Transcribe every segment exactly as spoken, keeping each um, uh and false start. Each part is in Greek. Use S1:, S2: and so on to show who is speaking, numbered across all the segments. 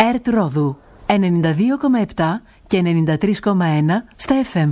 S1: ΕΡΤ Ρόδου ενενήντα δύο κόμμα επτά και ενενήντα τρία κόμμα ένα στα εφ εμ.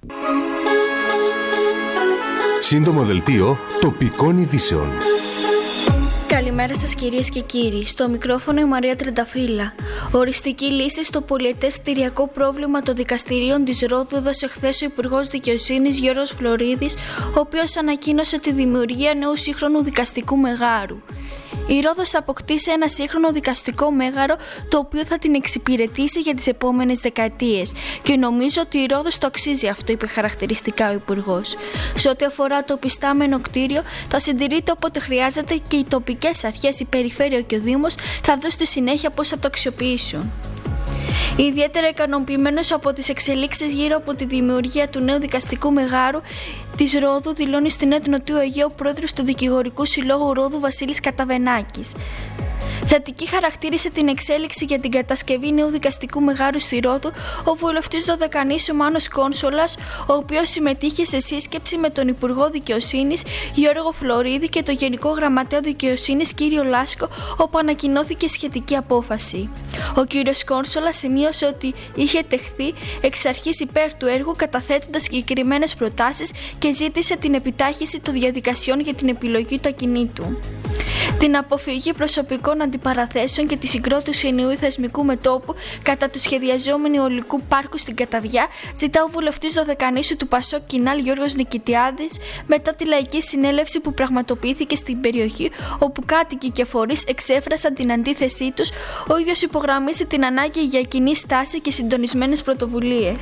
S2: Σύντομο δελτίο τοπικών ειδήσεων.
S3: Καλημέρα σας κυρίες και κύριοι. Στο μικρόφωνο η Μαρία Τρενταφύλλα. Οριστική λύση στο πολυετές κτηριακό πρόβλημα των δικαστηρίων της Ρόδου έδωσε χθες ο Υπουργός Δικαιοσύνης Γιώργος Φλωρίδης, ο οποίος ανακοίνωσε τη δημιουργία νέου σύγχρονου δικαστικού μεγάρου. Η Ρόδος θα αποκτήσει ένα σύγχρονο δικαστικό μέγαρο, το οποίο θα την εξυπηρετήσει για τις επόμενες δεκαετίες. Και νομίζω ότι η Ρόδος το αξίζει αυτό, είπε χαρακτηριστικά ο Υπουργός. Σε ό,τι αφορά το πιστάμενο κτίριο, θα συντηρείται όποτε χρειάζεται και οι τοπικές αρχές, η Περιφέρεια και ο Δήμος θα δουν στη συνέχεια πώς θα το αξιοποιήσουν. Ιδιαίτερα ικανοποιημένος από τις εξελίξεις γύρω από τη δημιουργία του νέου δικαστικού μεγάρου της Ρόδου, δηλώνει στην ΕΡΤ Νοτιού Αιγαίου ο πρόεδρος του Δικηγορικού Συλλόγου Ρόδου Βασίλης Καταβενάκης. Θετική χαρακτήρισε την εξέλιξη για την κατασκευή νέου δικαστικού μεγάρου στη Ρόδο ο βουλευτής Δωδεκανήσου Μάνος Κόνσολας, ο οποίος συμμετείχε σε σύσκεψη με τον Υπουργό Δικαιοσύνης Γιώργο Φλωρίδη και τον Γενικό Γραμματέα Δικαιοσύνης κύριο Λάσκο, όπου ανακοινώθηκε σχετική απόφαση. Ο κύριος Κόνσολας σημείωσε ότι είχε τεχθεί εξ αρχής υπέρ του έργου, καταθέτοντας συγκεκριμένες προτάσεις και ζήτησε την επιτάχυνση των διαδικασιών για την επιλογή του ακινήτου. Την αποφυγή προσωπικών αντιπαραθέσεων και τη συγκρότηση ενιαίου θεσμικού μετώπου κατά του σχεδιαζόμενου ολικού πάρκου στην Καταβιά, ζητά ο βουλευτής Δωδεκανήσου του Πασόκ Κινάλ Γιώργος Νικητιάδης, μετά τη λαϊκή συνέλευση που πραγματοποιήθηκε στην περιοχή, όπου κάτοικοι και φορείς εξέφρασαν την αντίθεσή τους. Ο ίδιος υπογραμμίζει την ανάγκη για κοινή στάση και συντονισμένες πρωτοβουλίες.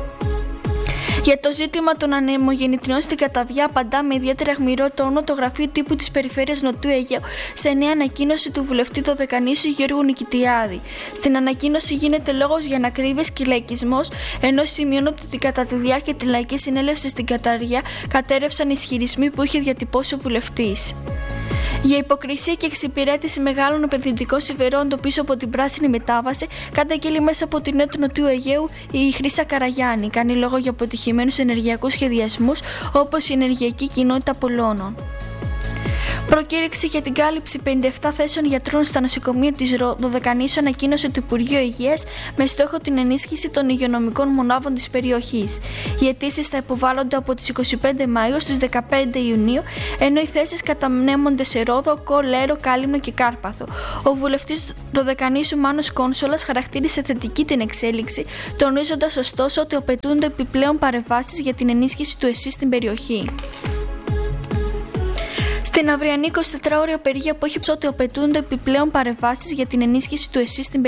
S3: Για το ζήτημα των ανεμογεννητριών στην Καταβιά, απαντά με ιδιαίτερα αιχμηρό τόνο το γραφείο τύπου της Περιφέρειας Νοτιού Αιγαίου σε νέα ανακοίνωση του βουλευτή Δωδεκανήσου Γιώργου Νικητιάδη. Στην ανακοίνωση γίνεται λόγος για ανακρίβειες και λαϊκισμός, ενώ σημειώνεται ότι κατά τη διάρκεια της λαϊκής συνέλευσης στην Καταβιά κατέρευσαν ισχυρισμοί που είχε διατυπώσει ο βουλευτής. Για υποκρισία και εξυπηρέτηση μεγάλων επενδυτικών συμφερόντων πίσω από την πράσινη μετάβαση, καταγγείλει μέσα από την ΕΡΤ Νοτιού Αιγαίου η Χρύσα Καραγιάννη. Κάνει λόγο για αποτυχημένους ενεργειακούς σχεδιασμούς, όπως η ενεργειακή κοινότητα Πολώνων. Προκήρυξη για την κάλυψη πενήντα επτά θέσεων γιατρών στα νοσοκομεία της Δωδεκανήσου ανακοίνωσε το Υπουργείο Υγείας με στόχο την ενίσχυση των υγειονομικών μονάδων της περιοχής. Οι αιτήσεις θα υποβάλλονται από τις είκοσι πέντε Μαΐου στις δεκαπέντε Ιουνίου, ενώ οι θέσεις καταμνέμονται σε Ρόδο, Κο, Λέρο, Κάλυμνο και Κάρπαθο. Ο βουλευτής Δωδεκανήσου Μάνος Κόνσολας χαρακτήρισε θετική την εξέλιξη, τονίζοντας ωστόσο ότι απαιτούνται επιπλέον παρεμβάσεις για την ενίσχυση του ΕΣΥ στην περιοχή. Στην αυριανή εικοσιτετράωρη απεργία που έχει ότι απαιτούνται επιπλέον παρεμβάσεις για την ενίσχυση του ΕΣΥ στην περιοχή.